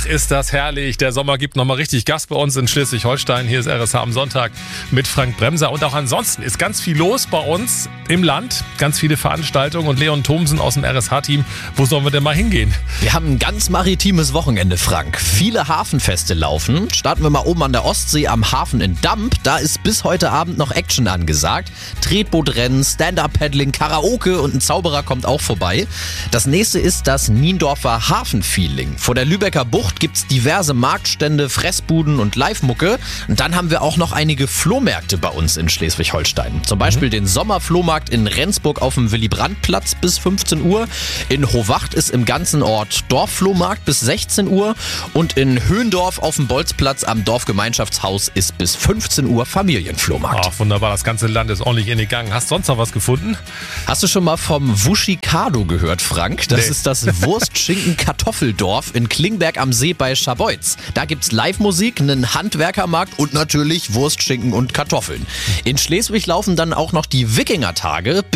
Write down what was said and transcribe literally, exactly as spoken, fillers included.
Ach, ist das herrlich. Der Sommer gibt nochmal richtig Gas bei uns in Schleswig-Holstein. Hier ist R S H am Sonntag mit Frank Bremser. Und auch ansonsten ist ganz viel los bei uns im Land. Ganz viele Veranstaltungen. Und Leon Thomsen aus dem R S H-Team. Wo sollen wir denn mal hingehen? Wir haben ein ganz maritimes Wochenende, Frank. Viele Hafenfeste laufen. Starten wir mal oben an der Ostsee am Hafen in Damp. Da ist bis heute Abend noch Action angesagt. Tretbootrennen, Stand-Up-Paddling, Karaoke und ein Zauberer kommt auch vorbei. Das nächste ist das Niendorfer Hafenfeeling. Vor der Lübecker Bucht gibt's diverse Marktstände, Fressbuden und Live-Mucke. Und dann haben wir auch noch einige Flohmärkte bei uns in Schleswig-Holstein. Zum Beispiel mhm. den Sommerflohmarkt in Rendsburg auf dem Willy-Brandt-Platz bis fünfzehn Uhr. In Hovacht ist im ganzen Ort Dorfflohmarkt bis sechzehn Uhr. Und in Höhendorf auf dem Bolzplatz am Dorfgemeinschaftshaus ist bis fünfzehn Uhr Familienflohmarkt. Ach, wunderbar. Das ganze Land ist ordentlich in den Gang. Hast du sonst noch was gefunden? Hast du schon mal vom Wuschikado gehört, Frank? Das nee. ist das Wurst-Schinken-Kartoffeldorf in Klingberg am See bei Scharbeutz. Da gibt's Live-Musik, einen Handwerkermarkt und natürlich Wurst, Schinken und Kartoffeln. In Schleswig laufen dann auch noch die Wikingertage.